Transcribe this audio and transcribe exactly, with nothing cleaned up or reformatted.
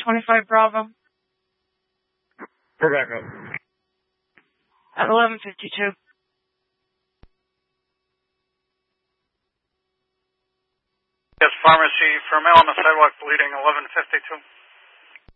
twenty-five Bravo. For backup. At eleven fifty-two. Yes, pharmacy for male on the sidewalk bleeding, eleven fifty-two.